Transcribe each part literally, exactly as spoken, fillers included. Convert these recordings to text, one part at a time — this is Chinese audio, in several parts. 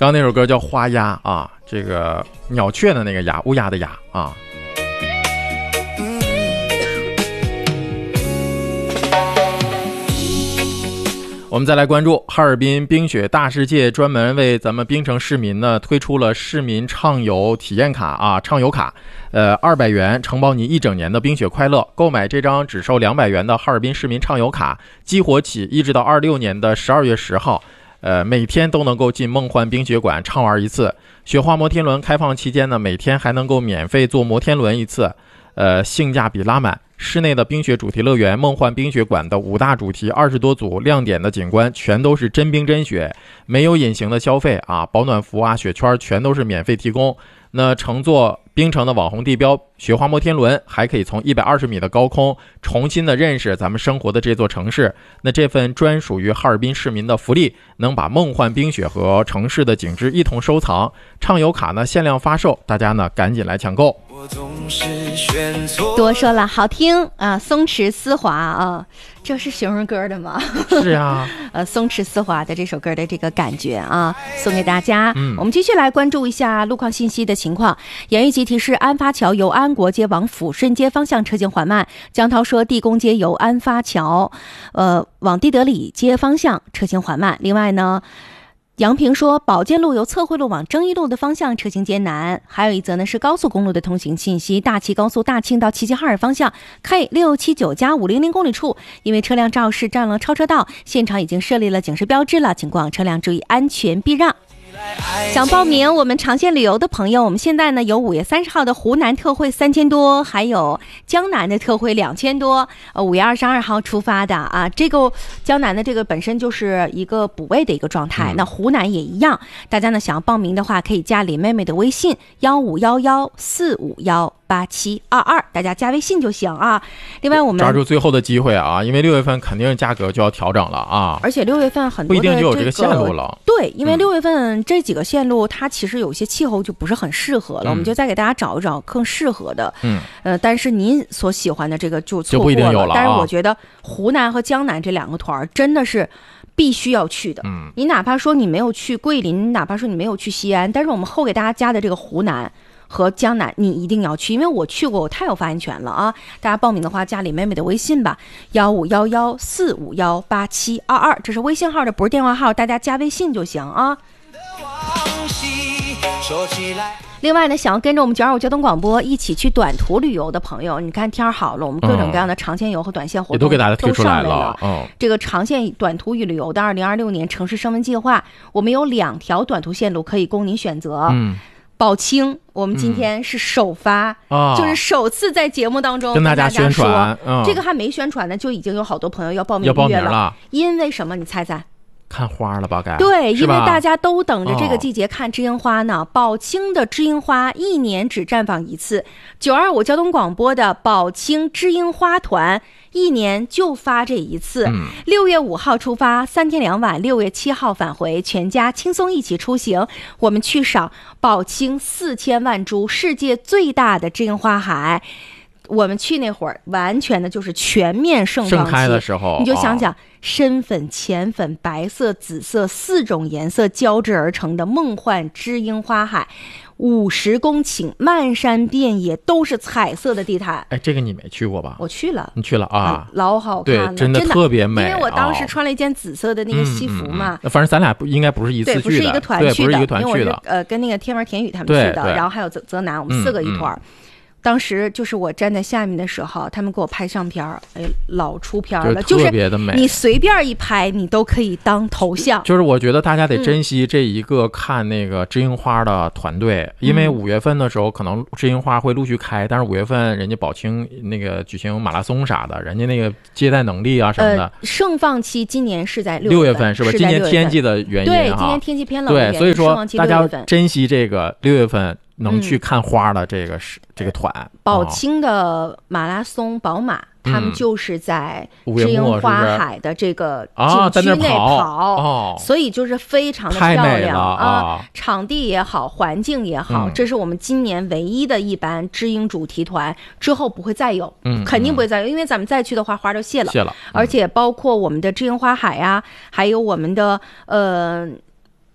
刚刚那首歌叫花鸦啊，这个鸟雀的那个鸦，乌鸦的鸦啊。我们再来关注哈尔滨冰雪大世界，专门为咱们冰城市民呢推出了市民畅游体验卡啊，畅游卡，呃，二百元承包你一整年的冰雪快乐。购买这张只收两百元的哈尔滨市民畅游卡，激活起一直到二六年的十二月十号，呃，每天都能够进梦幻冰雪馆畅玩一次。雪花摩天轮开放期间呢，每天还能够免费坐摩天轮一次，呃，性价比拉满。室内的冰雪主题乐园梦幻冰雪馆的五大主题二十多组亮点的景观全都是真冰真雪，没有隐形的消费啊，保暖服啊雪圈全都是免费提供。那乘坐冰城的网红地标雪花摩天轮，还可以从一百二十米的高空重新的认识咱们生活的这座城市。那这份专属于哈尔滨市民的福利，能把梦幻冰雪和城市的景致一同收藏。畅游卡呢限量发售，大家呢赶紧来抢购。 多说了，好听啊，松弛丝滑啊，这是形容歌的吗？ 是啊， 呃，松弛丝滑的这首歌的这个感觉啊，送给大家。嗯，我们继续来关注一下路况信息的情况。延玉集提示，安发桥由安国街往抚顺街方向车行缓慢；江涛说，地宫街由安发桥，呃，往地德里街方向车行缓慢。另外呢，杨平说，保健路由测绘路往征一路的方向车行艰难。还有一则呢是高速公路的通行信息，大齐高速大庆到齐齐哈尔方向 K 六七九加五零零公里处，因为车辆肇事占了超车道，现场已经设立了警示标志了，请过往车辆注意安全避让。想报名我们长线旅游的朋友，我们现在呢有五月三十号的湖南特惠三千多，还有江南的特惠两千多，呃，五月二十二号出发的啊。这个江南的这个本身就是一个补位的一个状态，嗯、那湖南也一样。大家呢想要报名的话，可以加李妹妹的微信幺五幺幺四五幺八七二二，大家加微信就行啊。另外我们抓住最后的机会啊，因为六月份肯定价格就要调整了啊， 而且六月份很多的、这个、 不一定就有这个线路了。 对，因为六月份这几个线路、嗯、它其实有些气候就不是很适合了、嗯、我们就再给大家找一找更适合的。嗯，呃，但是您所喜欢的这个就错过 了, 就不一定有了、啊、但是我觉得湖南和江南这两个团真的是必须要去的。嗯，你哪怕说你没有去桂林，哪怕说你没有去西安，但是我们后给大家加的这个湖南和江南你一定要去，因为我去过，我太有发言权了啊！大家报名的话加李妹妹的微信吧，幺五幺幺四五幺八七二二，这是微信号的，不是电话号，大家加微信就行啊。另外呢，想要跟着我们九二五交通广播一起去短途旅游的朋友，你看天好了，我们各种各样的长线游和短线活动、嗯、也都给大家推出来了。嗯，这个长线短途旅游的二零二六年城市升温计划，我们有两条短途线路可以供您选择。嗯。宝清，我们今天是首发、嗯、就是首次在节目当中跟大家宣传、 嗯、这个还没宣传呢，就已经有好多朋友要报名预约 了, 了因为什么你猜猜？ 看花了吧该？ 对，因为大家都等着这个季节看知樱花呢。哦、宝清的知樱花一年只绽放一次，九二五交通广播的宝清知樱花团一年就发这一次。六、嗯、月五号出发，三天两晚，六月七号返回，全家轻松一起出行。我们去赏宝清四千万株世界最大的知樱花海。我们去那会儿，完全的就是全面盛放期， 盛开的时候， 你就想想、哦、深粉、浅粉、白色、紫色四种颜色交织而成的梦幻知樱花海。五十公顷，漫山遍野都是彩色的地毯。 哎，这个你没去过吧？ 我去了， 你去了啊？ 嗯、老好看了， 对，真的特别美。 因为我当时穿了一件紫色的那个西服嘛。 嗯嗯、反正咱俩不应该不是一次去的， 对，不是一个团去的， 不是一个团去的。 因为我是呃跟那个天门田宇他们去的，然后还有泽泽南，我们四个一团。嗯嗯当时就是我站在下面的时候，他们给我拍相片，哎，老出片了， 就是特别的美。 你随便一拍，你都可以当头像。 就是我觉得大家得珍惜这一个看那个知樱花的团队，嗯、因为五月份的时候可能知樱花会陆续开，但是五月份人家宝清那个举行马拉松啥的，人家那个接待能力啊什么的。 呃、盛放期今年是在六月份，是吧？今年天气的原因对，今年天气偏冷的原因， 对，所以说大家珍惜这个六月份。能去看花的这个是、嗯、这个团， 宝清的马拉松宝马、嗯、他们就是在知樱花海的这个景区内跑， 啊哦、 所以就是非常的漂亮啊，啊场地也好，环境也好、嗯，这是我们今年唯一的一班知樱主题团，之后不会再有，嗯，肯定不会再有，因为咱们再去的话花就谢了， 谢了， 而且包括我们的知樱花海呀、啊，还有我们的呃。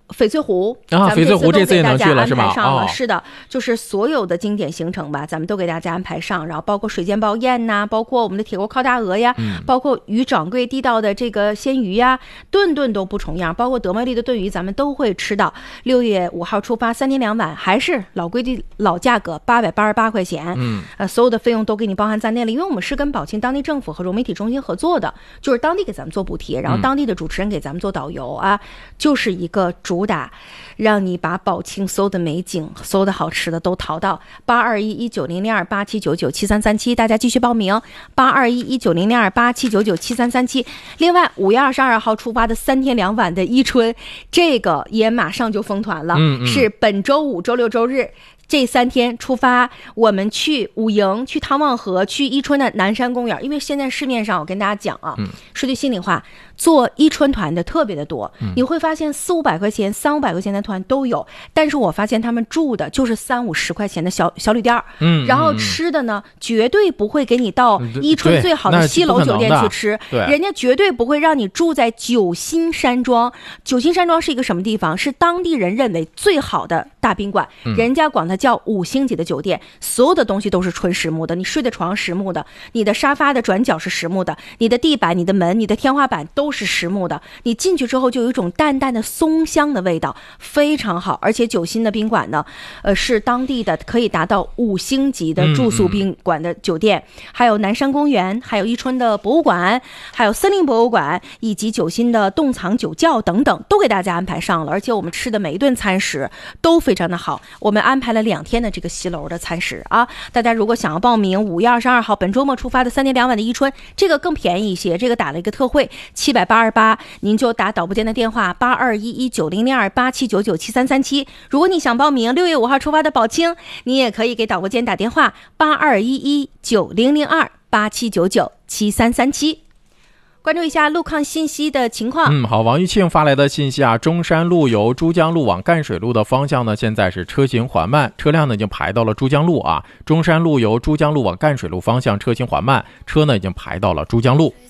翡翠湖啊，翡翠湖这次也能去了是吗？ 哦，是的，就是所有的经典行程吧，咱们都给大家安排上，然后包括水煎包宴呐、啊，包括我们的铁锅烤大鹅呀， 嗯、 包括鱼掌柜地道的这个鲜鱼呀，顿顿都不重样，包括德美利的炖鱼，咱们都会吃到。六月五号出发，三天两晚，还是老规矩老价格，八百八十八块钱。 嗯， 呃，所有的费用都给你包含在内了，因为我们是跟宝庆当地政府和融媒体中心合作的，就是当地给咱们做补贴，然后当地的主持人给咱们做导游啊，就是一个主打让你把宝庆所有的美景、所有的好吃的都淘到。八二一一九零零二八七九九七三三七，大家继续报名。八二一一九零零二八七九九七三三七。另外，五月二十二号出发的三天两晚的伊春，这个也马上就封团了， 嗯嗯是本周五、周六、周日。这三天出发，我们去武营、去汤旺河、去伊春的南山公园。因为现在市面上，我跟大家讲啊， 嗯、 说句心里话，做伊春团的特别的多， 嗯、 你会发现四五百块钱、三五百块钱的团都有。但是我发现他们住的就是三五十块钱的小小旅店， 嗯， 然后吃的呢，绝对不会给你到伊春最好的西楼酒店去吃，人家绝对不会让你住在九心山庄。九心山庄是一个什么地方？是当地人认为最好的大宾馆， 嗯、 人家管它叫五星级的酒店，所有的东西都是纯实木的，你睡的床实木的，你的沙发的转角是实木的，你的地板、你的门、你的天花板都是实木的，你进去之后就有一种淡淡的松香的味道，非常好。而且九星的宾馆呢，呃，是当地的可以达到五星级的住宿宾馆的酒店，嗯、还有南山公园，还有伊春的博物馆，还有森林博物馆，以及九星的洞藏酒窖等等，都给大家安排上了。而且我们吃的每一顿餐食都非常的好，我们安排了两天的这个西楼的餐食啊，大家如果想要报名五月二十二号本周末出发的三天两晚的伊春，这个更便宜一些，这个打了一个特惠七百八十八，您就打导播间的电话八二一一九零零二八七九九七三三七。如果你想报名六月五号出发的宝清，你也可以给导播间打电话八二一一九零零二八七九九七三三七。关注一下路况信息的情况。 嗯，好，王玉庆发来的信息啊，中山路由珠江路往赣水路的方向呢，现在是车行缓慢，车辆呢已经排到了珠江路啊。中山路由珠江路往赣水路方向车行缓慢，车呢已经排到了珠江路。